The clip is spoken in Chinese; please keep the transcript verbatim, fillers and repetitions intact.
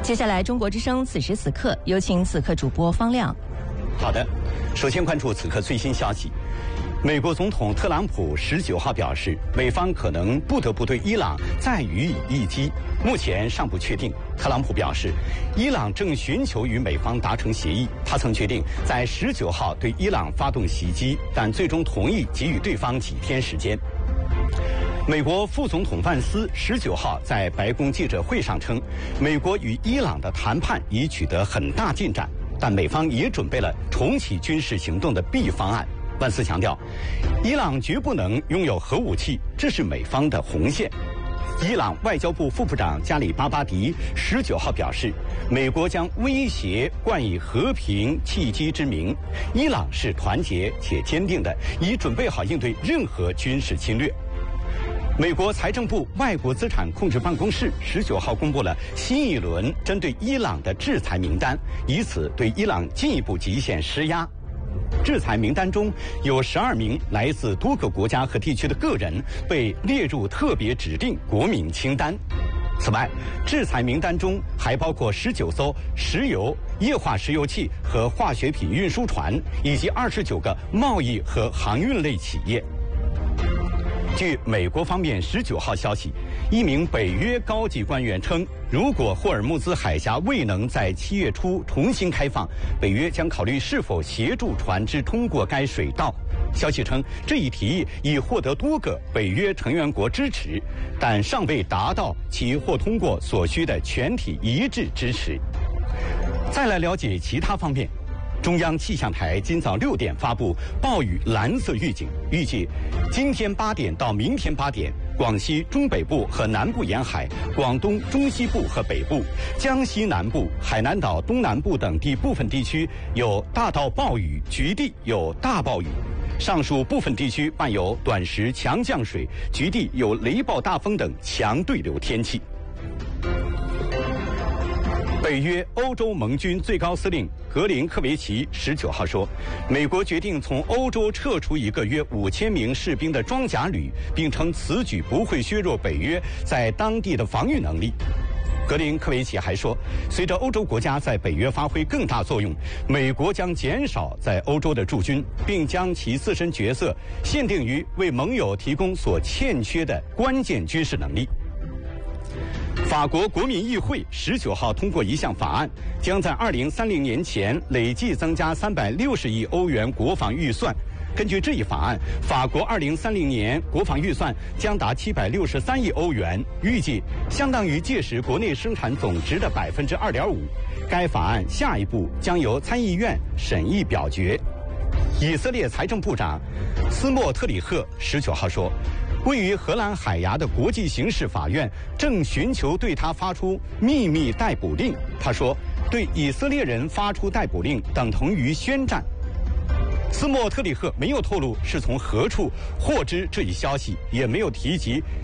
接下来，中国之声此时此刻有请此刻主播方亮。 好的，首先关注此刻最新消息。美国总统特朗普十九号表示，美方可能不得不对伊朗再予以一击，目前尚不确定。特朗普表示，伊朗正寻求与美方达成协议。他曾决定在十九号对伊朗发动袭击，但最终同意给予对方几天时间。美国副总统万斯十九号在白宫记者会上称，美国与伊朗的谈判已取得很大进展，但美方也准备了重启军事行动的 B 方案。万斯强调，伊朗绝不能拥有核武器，这是美方的红线。伊朗外交部副部长加里巴巴迪十九号表示，美国将威胁冠以和平契机之名，伊朗是团结且坚定的，已准备好应对任何军事侵略。美国财政部外国资产控制办公室十九号公布了新一轮针对伊朗的制裁名单，以此对伊朗进一步极限施压。制裁名单中有十二名来自多个国家和地区的个人被列入特别指定国民清单。此外，制裁名单中还包括十九艘石油、液化石油气和化学品运输船，以及二十九个贸易和航运类企业。据美国方面十九号消息，一名北约高级官员称，如果霍尔木兹海峡未能在七月初重新开放，北约将考虑是否协助船只通过该水道。消息称，这一提议已获得多个北约成员国支持，但尚未达到其或通过所需的全体一致支持。再来了解其他方面。中央气象台今早六点发布暴雨蓝色预警，预计今天八点到明天八点，广西中北部和南部沿海、广东中西部和北部、江西南部、海南岛东南部等地部分地区有大到暴雨，局地有大暴雨。上述部分地区伴有短时强降水，局地有雷暴大风等强对流天气。北约欧洲盟军最高司令格林科维奇十九号说，美国决定从欧洲撤出一个约五千名士兵的装甲旅，并称此举不会削弱北约在当地的防御能力。格林科维奇还说，随着欧洲国家在北约发挥更大作用，美国将减少在欧洲的驻军，并将其自身角色限定于为盟友提供所欠缺的关键军事能力。法国国民议会十九号通过一项法案，将在二零三零年前累计增加三百六十亿欧元国防预算。根据这一法案，法国二零三零年国防预算将达七百六十三亿欧元，预计相当于届时国内生产总值的百分之二点五。该法案下一步将由参议院审议表决。以色列财政部长斯莫特里赫十九号说，位于荷兰海牙的国际刑事法院正寻求对他发出秘密逮捕令。他说，对以色列人发出逮捕令等同于宣战。斯莫特里赫没有透露是从何处获知这一消息，也没有提及